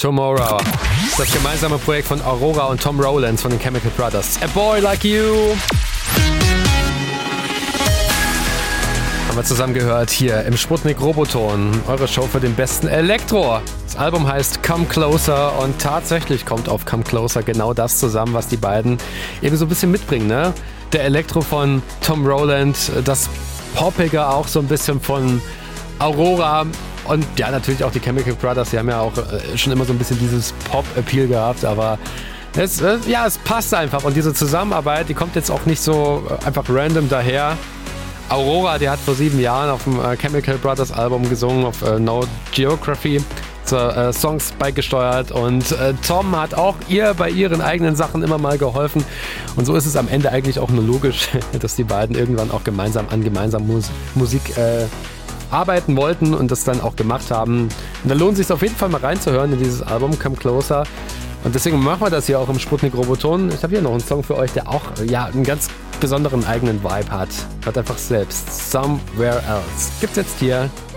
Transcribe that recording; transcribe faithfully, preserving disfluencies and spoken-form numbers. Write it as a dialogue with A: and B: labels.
A: Tomorrow. Das gemeinsame Projekt von Aurora und Tom Rowlands von den Chemical Brothers. A Boy Like You. Haben wir zusammen gehört hier im Sputnik Roboton. Eure Show für den besten Elektro. Das Album heißt Come Closer und tatsächlich kommt auf Come Closer genau das zusammen, was die beiden eben so ein bisschen mitbringen, ne? Der Elektro von Tom Rowland, das Poppige auch so ein bisschen von Aurora und ja, natürlich auch die Chemical Brothers, die haben ja auch schon immer so ein bisschen dieses Pop-Appeal gehabt, aber es, ja, es passt einfach und diese Zusammenarbeit, die kommt jetzt auch nicht so einfach random daher. Aurora, die hat vor sieben Jahren auf dem Chemical Brothers Album gesungen, auf äh, No Geography, zur, äh, Songs beigesteuert und äh, Tom hat auch ihr bei ihren eigenen Sachen immer mal geholfen und so ist es am Ende eigentlich auch nur logisch, dass die beiden irgendwann auch gemeinsam an gemeinsamer Mus- Musik äh, arbeiten wollten und das dann auch gemacht haben. Und da lohnt es sich auf jeden Fall mal reinzuhören in dieses Album Come Closer. Und deswegen machen wir das hier auch im Sputnik Roboton. Ich habe hier noch einen Song für euch, der auch ja, einen ganz besonderen eigenen Vibe hat. Hört einfach selbst. Somewhere Else. Gibt's jetzt hier